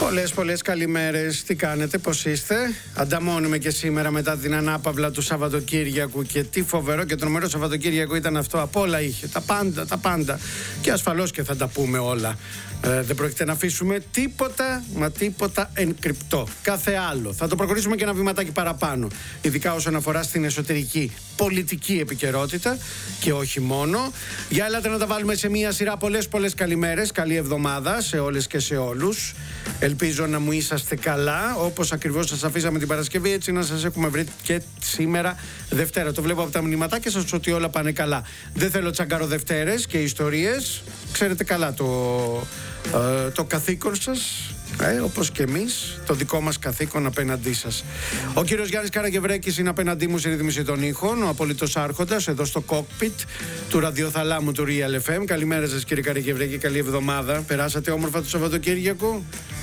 Πολλές καλημέρες. Τι κάνετε, πώς είστε? Ανταμώνουμε και σήμερα μετά την ανάπαυλα του Σαββατοκύριακου. Και τι φοβερό και τρομερό Σαββατοκύριακο ήταν αυτό. Απ' όλα είχε, τα πάντα. Και ασφαλώς και θα τα πούμε όλα. Δεν πρόκειται να αφήσουμε τίποτα εν κρυπτό. Κάθε άλλο. Θα το προχωρήσουμε και ένα βηματάκι παραπάνω. Ειδικά όσον αφορά στην εσωτερική πολιτική επικαιρότητα και όχι μόνο. Για ελάτε να τα βάλουμε σε μία σειρά. Πολλές καλημέρες. Καλή εβδομάδα σε όλες και σε όλους. Ελπίζω να μου είσαστε καλά. Όπως ακριβώς σας αφήσαμε την Παρασκευή, έτσι να σας έχουμε βρει και σήμερα Δευτέρα. Το βλέπω από τα μηνυματάκια σας ότι όλα πάνε καλά. Δεν θέλω τσαγκαροδευτέρες και ιστορίες. Ξέρετε καλά το καθήκον σας, όπως και εμείς, το δικό μας καθήκον απέναντί σας. Ο κύριος Γιάννης Καραγευρέκης είναι απέναντί μου στη ρύθμιση των ήχων, ο απολύτως άρχοντας εδώ στο cockpit του ραδιοθαλάμου του Real FM. Καλημέρα σας κύριε Καραγευρέκη, καλή εβδομάδα. Περάσατε όμορφα το Σαββατοκύριακο?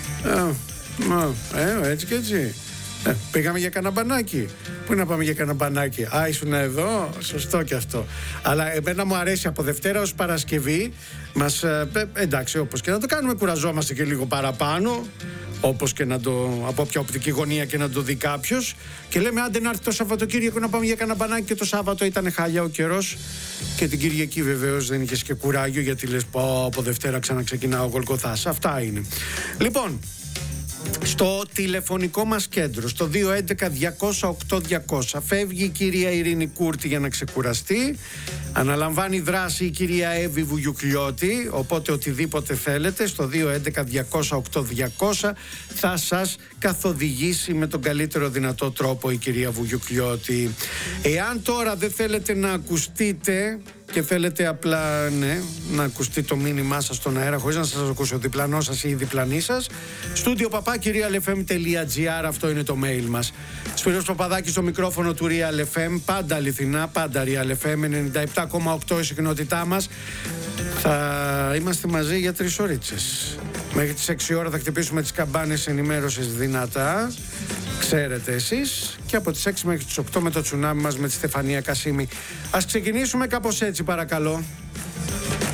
Έτσι και έτσι. Πήγαμε για κανένα μπανάκι. Πού να πάμε για κανένα μπανάκι? Ήσουν εδώ, σωστό και αυτό. Αλλά εμένα μου αρέσει από Δευτέρα ως Παρασκευή. Εντάξει, όπως και να το κάνουμε, κουραζόμαστε και λίγο παραπάνω. Όπως και να από όποια οπτική γωνία και να το δει κάποιος. Και λέμε, άντε να έρθει το Σαββατοκύριακο να πάμε για κανένα μπανάκι. Και το Σάββατο ήταν χάλια ο καιρός. Και την Κυριακή βεβαίως δεν είχες και κουράγιο, γιατί λες, από Δευτέρα ξαναξεκινάω Γολγοθάς. Αυτά είναι. Λοιπόν, στο τηλεφωνικό μας κέντρο, στο 211-200-8200, φεύγει η κυρία Ειρήνη Κούρτη για να ξεκουραστεί. Αναλαμβάνει δράση η κυρία Εύη Βουγιουκλιώτη. Οπότε οτιδήποτε θέλετε στο 211-200-8200 θα σας καθοδηγήσει με τον καλύτερο δυνατό τρόπο η κυρία Βουγιουκλιώτη. Εάν τώρα δεν θέλετε να ακουστείτε και θέλετε απλά να ακουστεί το μήνυμά σας στον αέρα χωρίς να σας ακούσει ο διπλανός σας ή η διπλανή σας, studio@realfm.gr, αυτό είναι το mail μας. Σπύρος Παπαδάκης στο μικρόφωνο του Real FM, πάντα αληθινά, πάντα Real FM, 97,8 η συχνότητά μας. Θα είμαστε μαζί για 3 ώριτσες. Μέχρι τις 6 ώρα θα χτυπήσουμε τις καμπάνες ενημέρωσης δυνατά. Ξέρετε εσείς. Και από τις 6 μέχρι τις 8 με το τσουνάμι μας με τη Στεφανία Κασίμη. Ας ξεκινήσουμε κάπως έτσι, παρακαλώ.